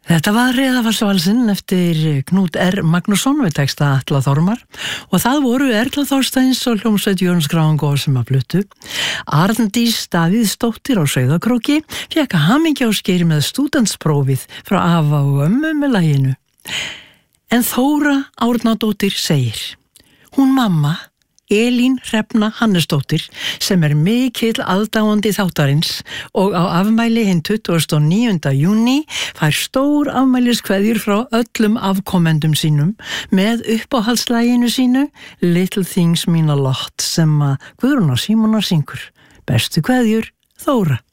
Þetta var Reðavarsvalsinn eftir Knút R. Magnússon við texta Atla Þormar og það voru Erla Þorsteins og hljómsveit Jóns Grángó sem að fluttu. Arndís Davíðsdóttir á Sauðárkróki fékk hamingjuáskeið með stúdentsprófið frá afa og ömmu með laginu. En Þóra Árnadóttir segir: hún mamma, Elín Hrefna Hannesdóttir, sem mikill aðdáandi þáttarins og á afmæli hinn 29. júní fær stór afmæliskveðjur frá öllum afkomendum sínum með uppáhaldslæginu sínu Little Things Mean a Lot sem Guðrún Símonar syngur. Bestu kveðjur, Þóra.